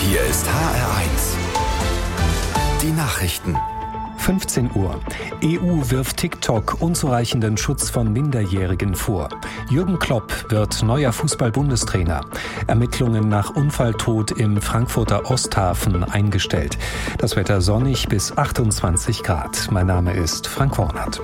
Hier ist HR1. Die Nachrichten. 15 Uhr. EU wirft TikTok unzureichenden Schutz von Minderjährigen vor. Jürgen Klopp wird neuer Fußball-Bundestrainer. Ermittlungen nach Unfalltod im Frankfurter Osthafen eingestellt. Das Wetter sonnig bis 28 Grad. Mein Name ist Frank Wornert.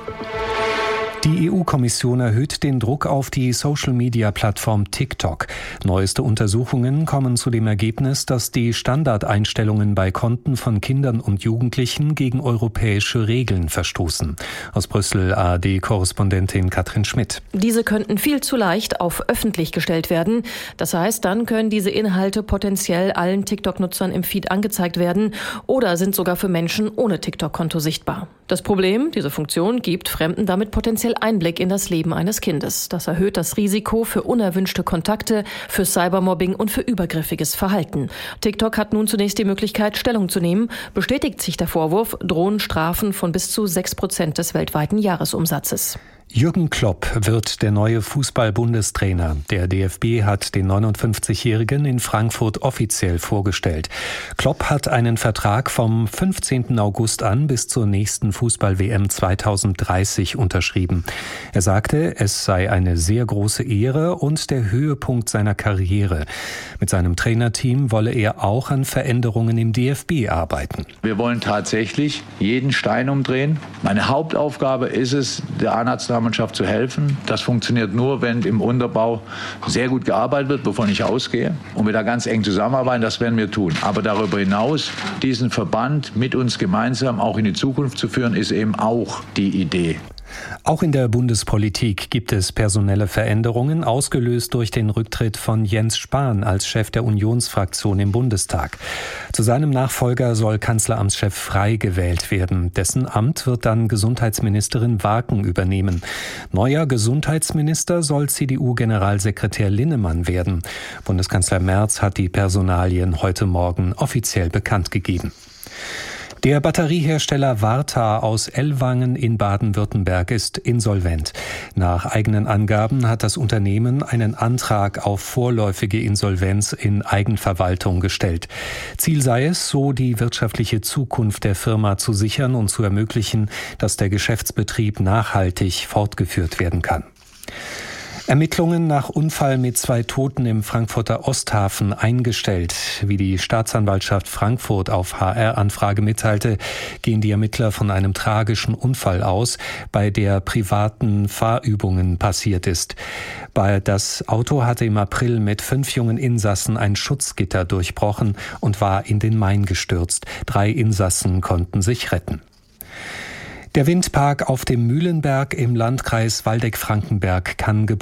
Die EU-Kommission erhöht den Druck auf die Social-Media-Plattform TikTok. Neueste Untersuchungen kommen zu dem Ergebnis, dass die Standardeinstellungen bei Konten von Kindern und Jugendlichen gegen europäische Regeln verstoßen. Aus Brüssel ARD-Korrespondentin Katrin Schmidt. Diese könnten viel zu leicht auf öffentlich gestellt werden. Das heißt, dann können diese Inhalte potenziell allen TikTok-Nutzern im Feed angezeigt werden oder sind sogar für Menschen ohne TikTok-Konto sichtbar. Das Problem, diese Funktion gibt Fremden damit potenziell Einblick in das Leben eines Kindes. Das erhöht das Risiko für unerwünschte Kontakte, für Cybermobbing und für übergriffiges Verhalten. TikTok hat nun zunächst die Möglichkeit, Stellung zu nehmen. Bestätigt sich der Vorwurf, drohen Strafen von bis zu 6% des weltweiten Jahresumsatzes. Jürgen Klopp wird der neue Fußball-Bundestrainer. Der DFB hat den 59-Jährigen in Frankfurt offiziell vorgestellt. Klopp hat einen Vertrag vom 15. August an bis zur nächsten Fußball-WM 2030 unterschrieben. Er sagte, es sei eine sehr große Ehre und der Höhepunkt seiner Karriere. Mit seinem Trainerteam wolle er auch an Veränderungen im DFB arbeiten. Wir wollen tatsächlich jeden Stein umdrehen. Meine Hauptaufgabe ist es, der A-Nationalmannschaft zu helfen. Das funktioniert nur, wenn im Unterbau sehr gut gearbeitet wird, wovon ich ausgehe. Und wir da ganz eng zusammenarbeiten, das werden wir tun. Aber darüber hinaus, diesen Verband mit uns gemeinsam auch in die Zukunft zu führen, ist eben auch die Idee. Auch in der Bundespolitik gibt es personelle Veränderungen, ausgelöst durch den Rücktritt von Jens Spahn als Chef der Unionsfraktion im Bundestag. Zu seinem Nachfolger soll Kanzleramtschef Frey gewählt werden. Dessen Amt wird dann Gesundheitsministerin Warken übernehmen. Neuer Gesundheitsminister soll CDU-Generalsekretär Linnemann werden. Bundeskanzler Merz hat die Personalien heute Morgen offiziell bekannt gegeben. Der Batteriehersteller Varta aus Ellwangen in Baden-Württemberg ist insolvent. Nach eigenen Angaben hat das Unternehmen einen Antrag auf vorläufige Insolvenz in Eigenverwaltung gestellt. Ziel sei es, so die wirtschaftliche Zukunft der Firma zu sichern und zu ermöglichen, dass der Geschäftsbetrieb nachhaltig fortgeführt werden kann. Ermittlungen nach Unfall mit 2 Toten im Frankfurter Osthafen eingestellt. Wie die Staatsanwaltschaft Frankfurt auf HR-Anfrage mitteilte, gehen die Ermittler von einem tragischen Unfall aus, bei der privaten Fahrübungen passiert ist. Das Auto hatte im April mit 5 jungen Insassen ein Schutzgitter durchbrochen und war in den Main gestürzt. 3 Insassen konnten sich retten. Der Windpark auf dem Mühlenberg im Landkreis Waldeck-Frankenberg kann gebaut